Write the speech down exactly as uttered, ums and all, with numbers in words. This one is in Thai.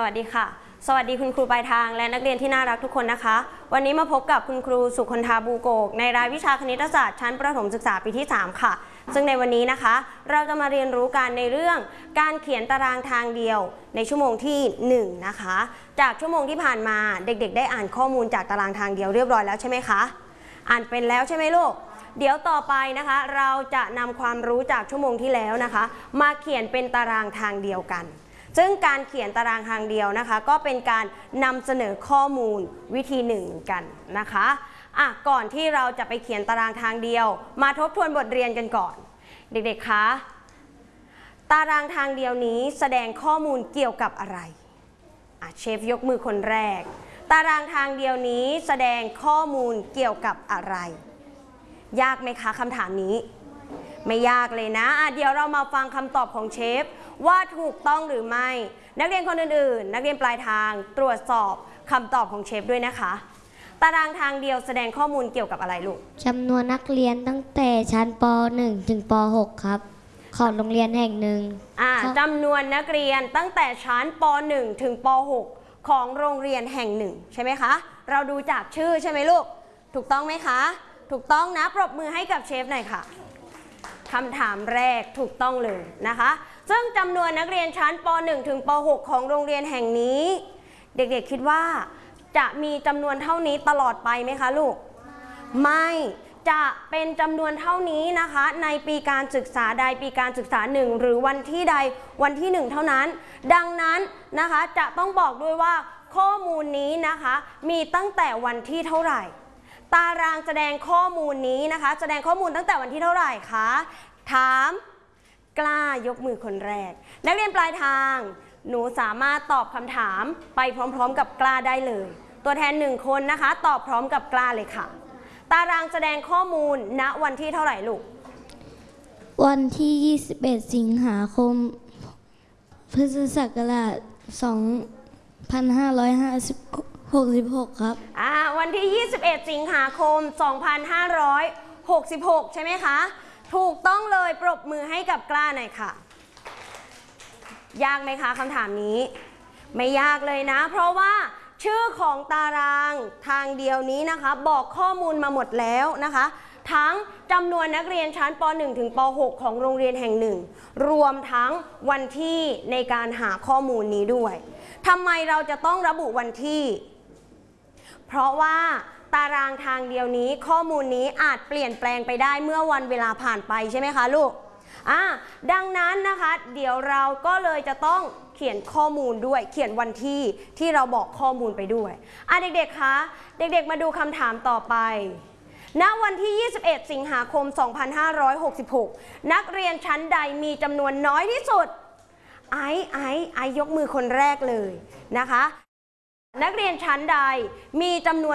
วัสดีค่ะสวัสดีคุณครูปลายทางและนักเรียนที่น่ารักทุกคนนะคะวันนี้มาพบกับคุณครูสุคนธาบูโกกในรายวิชาคณิตศาสตร์ชั้นประถมศึกษาปีที่สามค่ะซึ่งในวันนี้นะคะเราจะมาเรียนรู้กันในเรื่องการเขียนตารางทางเดียวในชั่วโมงที่หนึ่งนะคะจากชั่วโมงที่ผ่านมาเด็กๆได้อ่านข้อมูลจากตารางทางเดียวเรียบร้อยแล้วใช่ไหมคะอ่านเป็นแล้วใช่ไหมลูกเดี๋ยวต่อไปนะคะเราจะนำความรู้จากชั่วโมงที่แล้วนะคะมาเขียนเป็นตารางทางเดียวกันซึ่งการเขียนตารางทางเดียวนะคะก็เป็นการนำเสนอข้อมูลวิธีหนึ่งกันนะคะอ่ะก่อนที่เราจะไปเขียนตารางทางเดียวมาทบทวนบทเรียนกันก่อนเด็กๆคะตารางทางเดียวนี้แสดงข้อมูลเกี่ยวกับอะไรอ่ะเชฟยกมือคนแรกตารางทางเดียวนี้แสดงข้อมูลเกี่ยวกับอะไรยากไหมคะคำถามนี้ไม่ยากเลยนะะเดี๋ยวเรามาฟังคำตอบของเชฟว่าถูกต้องหรือไม่นักเรียนคนอื่นๆนักเรียนปลายทางตรวจสอบคำตอบของเชฟด้วยนะคะตารางทางเดียวแสดงข้อมูลเกี่ยวกับอะไรลูกจำนวนนักเรียนตั้งแต่ชั้นป หนึ่ง ถึงป หก ครับของโรงเรียนแห่งหนึ่งอ่าจำนวนนักเรียนตั้งแต่ชั้นป หนึ่ง ถึงป หก ของโรงเรียนแห่งหนึ่งใช่ไหมคะเราดูจากชื่อใช่ไหมลูกถูกต้องไหมคะถูกต้องนะปรบมือให้กับเชฟหน่อยค่ะคำถามแรกถูกต้องเลยนะคะซึ่งจำนวนนักเรียนชั้นป หนึ่ง ถึงป หก ของโรงเรียนแห่งนี้เด็กๆคิดว่าจะมีจำนวนเท่านี้ตลอดไปไหมคะลูกไม่จะเป็นจำนวนเท่านี้นะคะในปีการศึกษาใดปีการศึกษาหนึ่งหรือวันที่ใดวันที่หนึ่งเท่านั้นดังนั้นนะคะจะต้องบอกด้วยว่าข้อมูลนี้นะคะมีตั้งแต่วันที่เท่าไหร่ตารางแสดงข้อมูลนี้นะคะแสดงข้อมูลตั้งแต่วันที่เท่าไหร่คะถามกล้ายกมือคนแรกนักเรียนปลายทางหนูสามารถตอบคำถามไปพร้อมๆกับกล้าได้เลยตัวแทนหนึ่งคนนะคะตอบพร้อมกับกล้าเลยค่ะตารางแสดงข้อมูลณวันที่เท่าไหร่ลูกวันที่ยี่สิบเอ็ดสิงหาคมพุทธศักราชสองพันห้าร้อยห้าสิบหกสิบหกครับอ่าวันที่ยี่สิบเอ็ดสิงหาคมสองพันห้าร้อยหกสิบหกใช่ไหมคะถูกต้องเลยปรบมือให้กับกล้าหน่อยค่ะยากไหมคะคำถามนี้ไม่ยากเลยนะเพราะว่าชื่อของตารางทางเดียวนี้นะคะบอกข้อมูลมาหมดแล้วนะคะทั้งจำนวนนักเรียนชั้นป หนึ่ง ถึงป หก ของโรงเรียนแห่งหนึ่งรวมทั้งวันที่ในการหาข้อมูลนี้ด้วยทำไมเราจะต้องระบุวันที่เพราะว่าตารางทางเดียวนี้ข้อมูลนี้อาจเปลี่ยนแปลงไปได้เมื่อวันเวลาผ่านไปใช่ไหมคะลูกอ่าดังนั้นนะคะเดี๋ยวเราก็เลยจะต้องเขียนข้อมูลด้วยเขียนวันที่ที่เราบอกข้อมูลไปด้วยอ่ะเด็กๆคะเด็กๆมาดูคำถามต่อไปณวันที่ยี่สิบเอ็ดสิงหาคมสองพันห้าร้อยหกสิบหกนักเรียนชั้นใดมีจำนวนน้อยที่สุดไอไอไอยกมือคนแรกเลยนะคะนักเรียนชั้นใดมีจำนวน